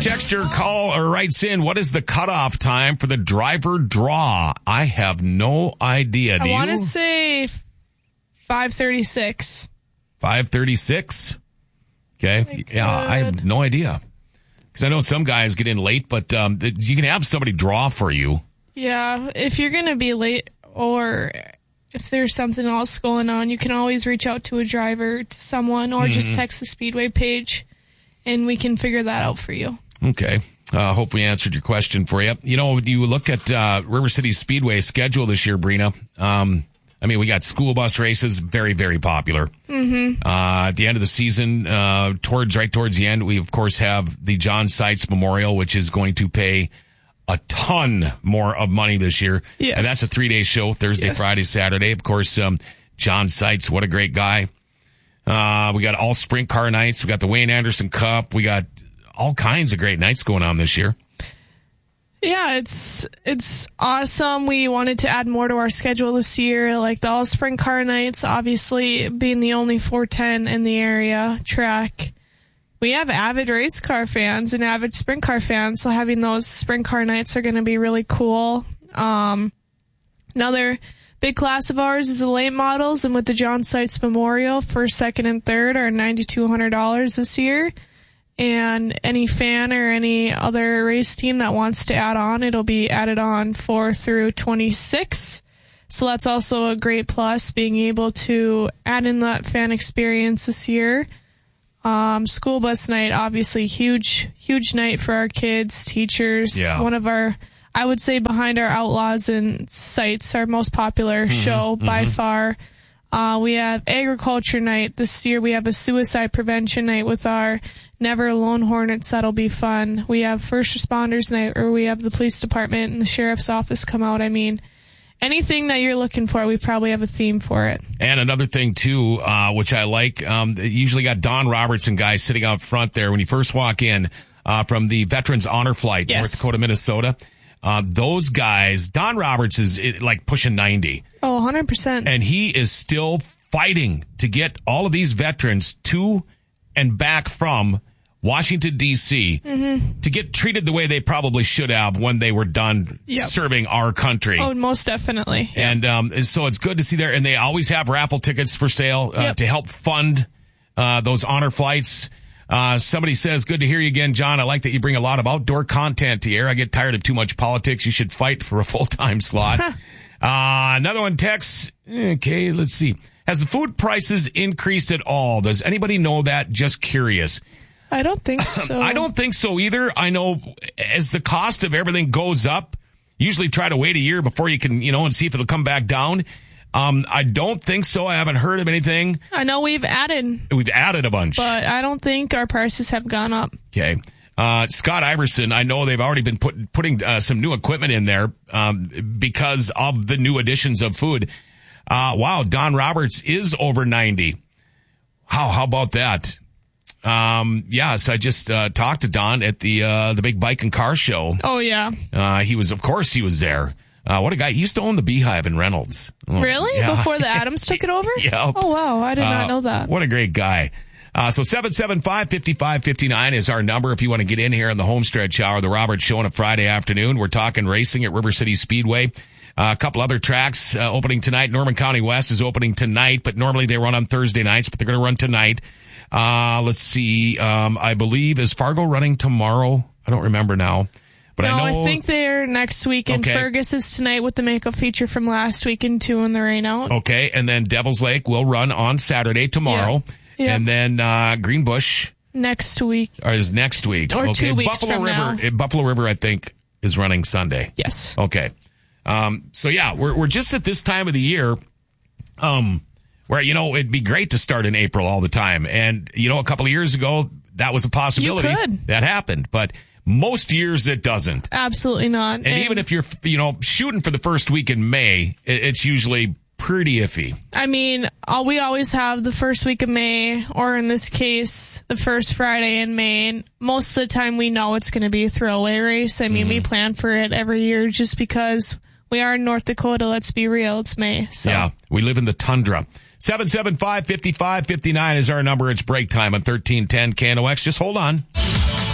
texter call or writes in, what is the cutoff time for the driver draw? I have no idea. Do you? I want to say 5:36. 5:36? Okay. Yeah, I have no idea. Because I know some guys get in late, but you can have somebody draw for you. Yeah, if you're going to be late or if there's something else going on, you can always reach out to a driver, to someone, or just text the Speedway page, and we can figure that out for you. Okay. Hope we answered your question for you. You know, you look at River City Speedway schedule this year, Brina. I mean, we got school bus races, very, very popular. At the end of the season, towards the end, we, of course, have the John Seitz Memorial, which is going to pay a ton more of money this year. Yes. And that's a 3-day show, Thursday, Friday, Saturday. Of course, John Seitz, what a great guy. We got all sprint car nights. We got the Wayne Anderson Cup. We got all kinds of great nights going on this year. Yeah, it's awesome. We wanted to add more to our schedule this year, like the all sprint car nights, obviously being the only 410 in the area track. We have avid race car fans and avid sprint car fans, so having those sprint car nights are going to be really cool. Another big class of ours is the late models, and with the John Seitz Memorial, first, second, and third are $9,200 this year. And any fan or any other race team that wants to add on, it'll be added on 4 through 26. So that's also a great plus, being able to add in that fan experience this year. School bus night, obviously huge night for our kids, teachers. Yeah. One of our, I would say, behind our Outlaws and Sights, our most popular show by far. We have agriculture night. This year we have a suicide prevention night with our Never Alone Hornets. That'll be fun. We have first responders night, or we have the police department and the sheriff's office come out. I mean, anything that you're looking for, we probably have a theme for it. And another thing, too, which I like, usually got Don Robertson guys sitting out front there when you first walk in from the Veterans Honor Flight, North Dakota, Minnesota. Those guys, Don Roberts is like pushing 90. Oh, 100%. And he is still fighting to get all of these veterans to and back from Washington, D.C. to get treated the way they probably should have when they were done serving our country. Oh, most definitely. And so it's good to see there. And they always have raffle tickets for sale to help fund those honor flights. Somebody says, good to hear you again, John. I like that you bring a lot of outdoor content to air. I get tired of too much politics. You should fight for a full-time slot. Another one texts, okay, let's see. Has the food prices increased at all? Does anybody know that? Just curious. I don't think so. I don't think so either. I know as the cost of everything goes up, usually try to wait a year before you can, and see if it'll come back down. I don't think so. I haven't heard of anything. I know we've added a bunch, but I don't think our prices have gone up. Okay. Scott Iverson, I know they've already been putting some new equipment in there because of the new additions of food. Wow, Don Roberts is over 90. How about that? So I just talked to Don at the big bike and car show. Oh yeah. He was there. What a guy. He used to own the Beehive in Reynolds. Really? Yeah. Before the Adams took it over? Yeah. Oh wow, I did not know that. What a great guy. So 775-5559 is our number if you want to get in here in the homestretch hour, the Robert Show on a Friday afternoon. We're talking racing at River City Speedway. A couple other tracks opening tonight. Norman County West is opening tonight, but normally they run on Thursday nights, but they're going to run tonight. Let's see. I believe, is Fargo running tomorrow? I don't remember now. But no, I know. I think they're next week, and Fergus is tonight with the makeup feature from last weekend, too, in the rain out. Okay, and then Devil's Lake will run on Saturday tomorrow. Yep. And then Greenbush. Next week. Is next week. Or 2 weeks Buffalo from River, now. Buffalo River, I think, is running Sunday. Yes. Okay. So yeah, we're just at this time of the year, where, it'd be great to start in April all the time. And, a couple of years ago, that was a possibility. You could. That happened. But most years it doesn't. Absolutely not. And even if you're, shooting for the first week in May, it's usually pretty iffy. I mean, we always have the first week of May, or in this case, the first Friday in May. And most of the time we know it's going to be a throwaway race. I mean, we plan for it every year just because we are in North Dakota. Let's be real. It's May. So. Yeah, we live in the tundra. 775-5559 is our number. It's break time on 1310 KNOX. Just hold on.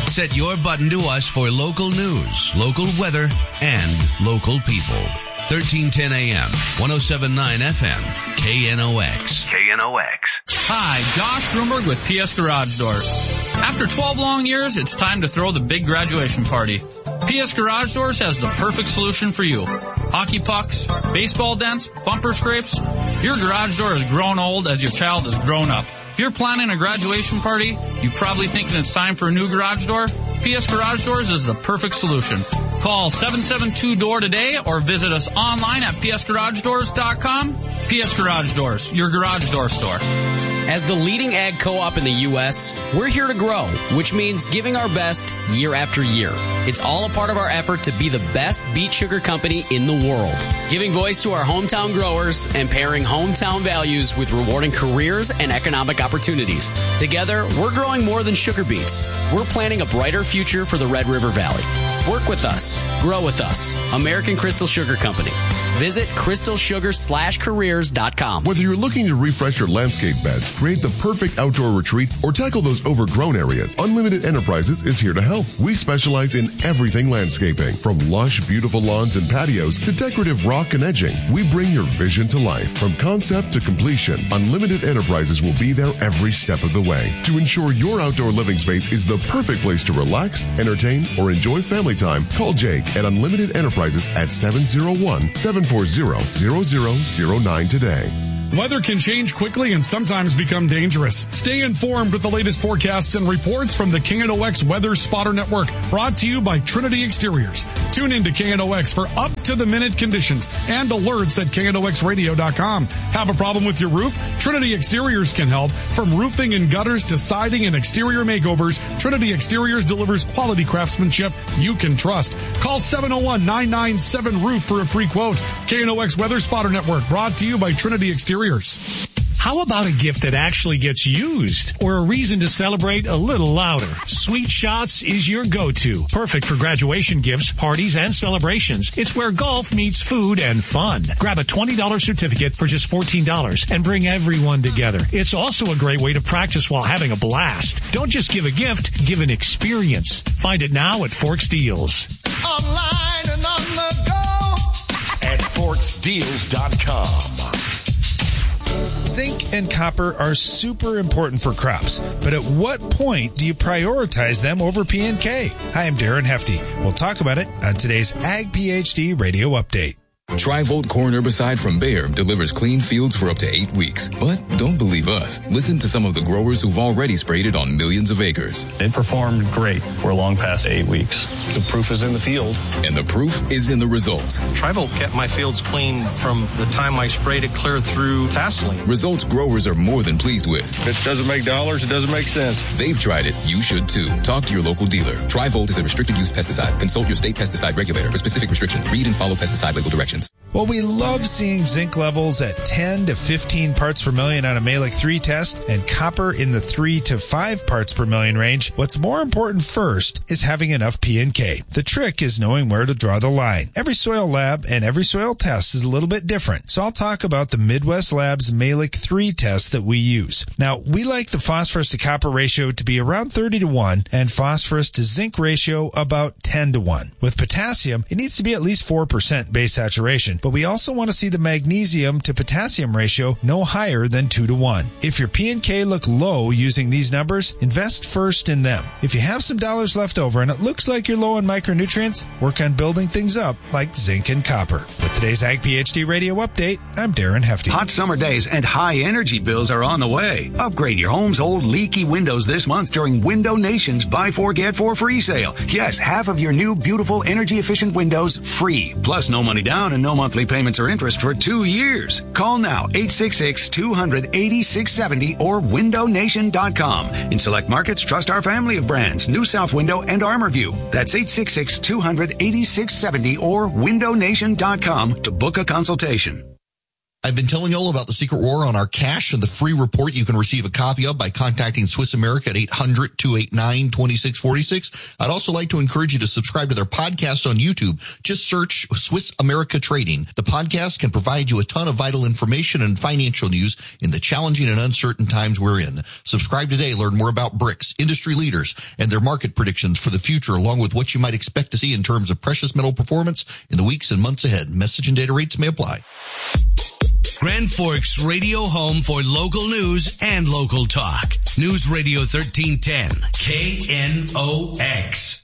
Set your button to us for local news, local weather, and local people. 1310 AM, 107.9 FM, KNOX. Hi, Josh Grunberg with PS Garage Doors. After 12 long years, it's time to throw the big graduation party. PS Garage Doors has the perfect solution for you. Hockey pucks, baseball dents, bumper scrapes. Your garage door has grown old as your child has grown up. If you're planning a graduation party, you're probably thinking it's time for a new garage door. PS Garage Doors is the perfect solution. Call 772-DOOR today or visit us online at psgaragedoors.com. PS Garage Doors, your garage door store. As the leading ag co-op in the U.S., we're here to grow, which means giving our best year after year. It's all a part of our effort to be the best beet sugar company in the world, giving voice to our hometown growers and pairing hometown values with rewarding careers and economic opportunities. Together, we're growing more than sugar beets. We're planning a brighter future for the Red River Valley. Work with us. Grow with us. American Crystal Sugar Company. Visit crystalsugar/careers.com. Whether you're looking to refresh your landscape beds, create the perfect outdoor retreat, or tackle those overgrown areas, Unlimited Enterprises is here to help. We specialize in everything landscaping, from lush, beautiful lawns and patios to decorative rock and edging. We bring your vision to life. From concept to completion, Unlimited Enterprises will be there every step of the way to ensure your outdoor living space is the perfect place to relax, entertain, or enjoy family time. Call Jake at Unlimited Enterprises at 701-740-0009 today. Weather can change quickly and sometimes become dangerous. Stay informed with the latest forecasts and reports from the KNOX Weather Spotter Network, brought to you by Trinity Exteriors. Tune in to KNOX for up-to-the-minute conditions and alerts at KNOXradio.com. Have a problem with your roof? Trinity Exteriors can help. From roofing and gutters to siding and exterior makeovers, Trinity Exteriors delivers quality craftsmanship you can trust. Call 701-997-ROOF for a free quote. KNOX Weather Spotter Network, brought to you by Trinity Exteriors. How about a gift that actually gets used, or a reason to celebrate a little louder? Sweet Shots is your go-to. Perfect for graduation gifts, parties, and celebrations. It's where golf meets food and fun. Grab a $20 certificate for just $14 and bring everyone together. It's also a great way to practice while having a blast. Don't just give a gift, give an experience. Find it now at Forks Deals. Online and on the go at forksdeals.com. Zinc and copper are super important for crops, but at what point do you prioritize them over P&K? Hi, I'm Darren Hefty. We'll talk about it on today's Ag PhD Radio Update. Tri-Volt corn herbicide from Bayer delivers clean fields for up to 8 weeks. But don't believe us. Listen to some of the growers who've already sprayed it on millions of acres. It performed great for long past 8 weeks. The proof is in the field. And the proof is in the results. Tri-Volt kept my fields clean from the time I sprayed it clear through tasseling. Results growers are more than pleased with. If it doesn't make dollars, it doesn't make sense. They've tried it. You should too. Talk to your local dealer. Tri-Volt is a restricted use pesticide. Consult your state pesticide regulator for specific restrictions. Read and follow pesticide label directions. Well, we love seeing zinc levels at 10 to 15 parts per million on a Mehlich 3 test and copper in the 3 to 5 parts per million range. What's more important first is having enough P&K. The trick is knowing where to draw the line. Every soil lab and every soil test is a little bit different, so I'll talk about the Midwest Labs Mehlich 3 test that we use. Now, we like the phosphorus to copper ratio to be around 30 to 1 and phosphorus to zinc ratio about 10 to 1. With potassium, it needs to be at least 4% base saturation, but we also want to see the magnesium to potassium ratio no higher than 2 to 1. If your P&K look low using these numbers, invest first in them. If you have some dollars left over and it looks like you're low on micronutrients, work on building things up like zinc and copper. With today's Ag PhD Radio Update, I'm Darren Hefty. Hot summer days and high energy bills are on the way. Upgrade your home's old leaky windows this month during Window Nation's Buy 4 Get 4 free sale. Yes, half of your new beautiful energy efficient windows free. Plus no money down and no monthly payments or interest for 2 years. Call now 866-200-8670 or windownation.com. In select markets, trust our family of brands, New South Window and ArmorView. That's 866-200-8670 or windownation.com to book a consultation. I've been telling you all about the Secret War on our cash and the free report you can receive a copy of by contacting Swiss America at 800-289-2646. I'd also like to encourage you to subscribe to their podcast on YouTube. Just search Swiss America Trading. The podcast can provide you a ton of vital information and financial news in the challenging and uncertain times we're in. Subscribe today. Learn more about BRICS, industry leaders, and their market predictions for the future, along with what you might expect to see in terms of precious metal performance in the weeks and months ahead. Message and data rates may apply. Grand Forks radio home for local news and local talk. News Radio 1310, KNOX.